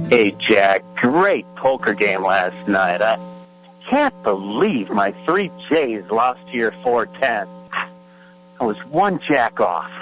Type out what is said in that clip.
Hey, Jack, great poker game last night. I can't believe my 3 J's lost to your 410. I was 1 jack off.